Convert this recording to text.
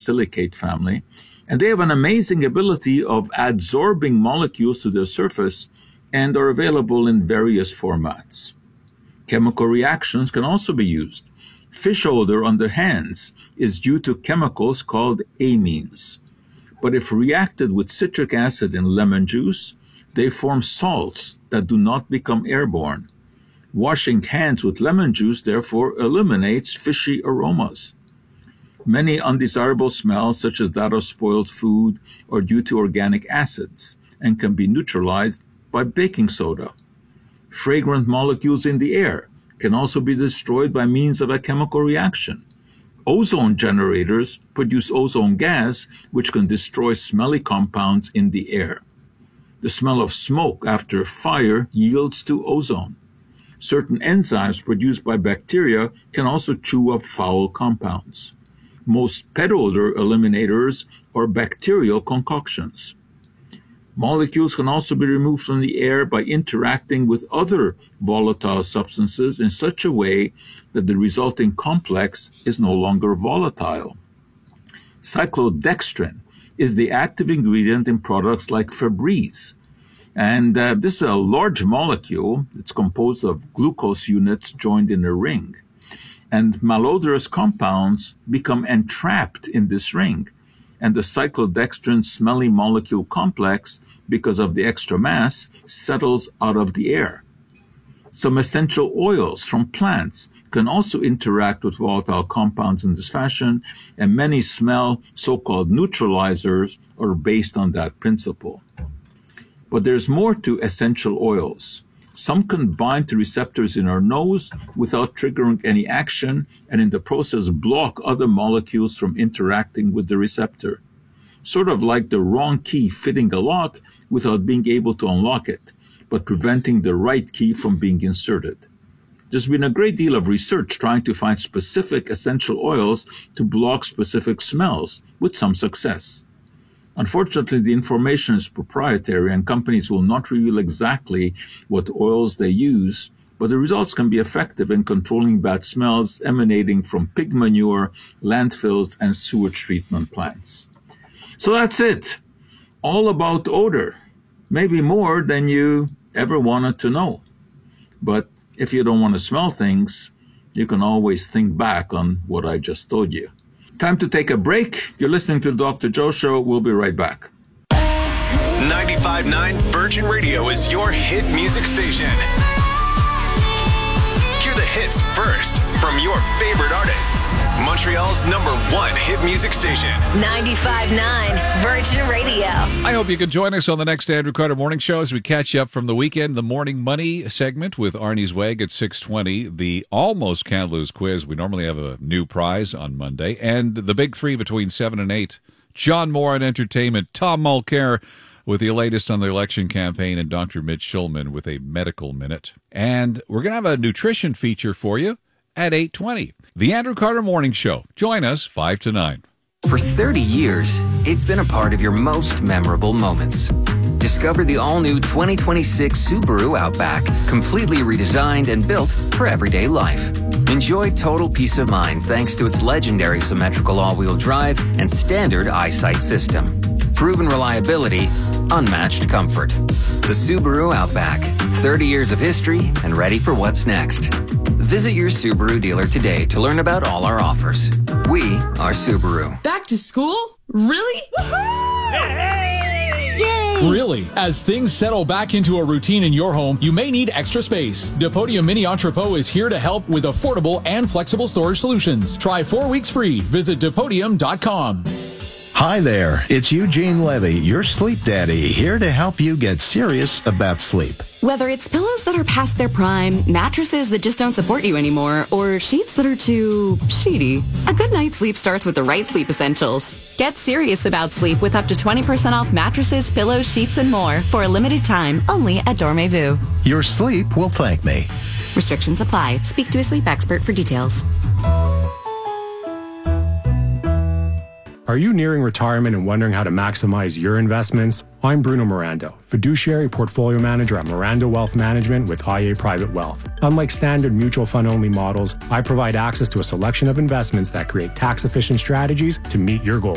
silicate family, and they have an amazing ability of adsorbing molecules to their surface and are available in various formats. Chemical reactions can also be used. Fish odor on the hands is due to chemicals called amines. But if reacted with citric acid in lemon juice, they form salts that do not become airborne. Washing hands with lemon juice, therefore, eliminates fishy aromas. Many undesirable smells, such as that of spoiled food, are due to organic acids and can be neutralized by baking soda. Fragrant molecules in the air can also be destroyed by means of a chemical reaction. Ozone generators produce ozone gas, which can destroy smelly compounds in the air. The smell of smoke after fire yields to ozone. Certain enzymes produced by bacteria can also chew up foul compounds. Most pet odor eliminators are bacterial concoctions. Molecules can also be removed from the air by interacting with other volatile substances in such a way that the resulting complex is no longer volatile. Cyclodextrin is the active ingredient in products like Febreze. And this is a large molecule. It's composed of glucose units joined in a ring. And malodorous compounds become entrapped in this ring. And the cyclodextrin smelly molecule complex, because of the extra mass, settles out of the air. Some essential oils from plants can also interact with volatile compounds in this fashion, and many smell so-called neutralizers are based on that principle. But there's more to essential oils. Some can bind to receptors in our nose without triggering any action, and in the process block other molecules from interacting with the receptor. Sort of like the wrong key fitting a lock without being able to unlock it, but preventing the right key from being inserted. There's been a great deal of research trying to find specific essential oils to block specific smells, with some success. Unfortunately, the information is proprietary and companies will not reveal exactly what oils they use, but the results can be effective in controlling bad smells emanating from pig manure, landfills, and sewage treatment plants. So that's it. All about odor. Maybe more than you ever wanted to know. But if you don't want to smell things, you can always think back on what I just told you. Time to take a break. You're listening to the Dr. Joe Show. We'll be right back. 95.9 Virgin Radio is your hit music station. Hear the hits first from your favorite artists. Montreal's #1 hit music station. 95.9 Virgin Radio. I hope you can join us on the next Andrew Carter Morning Show as we catch you up from the weekend. The Morning Money segment with Arnie Zweig at 6:20. The Almost Can't Lose quiz. We normally have a new prize on Monday. And the big three between 7 and 8. John Moore in entertainment. Tom Mulcair with the latest on the election campaign, and Dr. Mitch Schulman with a medical minute. And we're going to have a nutrition feature for you at 8:20. The Andrew Carter Morning Show. Join us 5 to 9. For 30 years, it's been a part of your most memorable moments. Discover the all-new 2026 Subaru Outback, completely redesigned and built for everyday life. Enjoy total peace of mind thanks to its legendary symmetrical all-wheel drive and standard eyesight system. Proven reliability, unmatched comfort. The Subaru Outback, 30 years of history and ready for what's next. Visit your Subaru dealer today to learn about all our offers. We are Subaru. Back to school? Really? Really, as things settle back into a routine in your home, you may need extra space. Depodium Mini Entrepot is here to help with affordable and flexible storage solutions. Try 4 weeks free. Visit Depodium.com. Hi there, it's Eugene Levy, your sleep daddy, here to help you get serious about sleep. Whether it's pillows that are past their prime, mattresses that just don't support you anymore, or sheets that are too sheety, a good night's sleep starts with the right sleep essentials. Get serious about sleep with up to 20% off mattresses, pillows, sheets, and more for a limited time only at Dormez-vous. Your sleep will thank me. Restrictions apply. Speak to a sleep expert for details. Are you nearing retirement and wondering how to maximize your investments? I'm Bruno Mirando, fiduciary portfolio manager at Mirando Wealth Management with IA Private Wealth. Unlike standard mutual fund only models, I provide access to a selection of investments that create tax efficient strategies to meet your goals.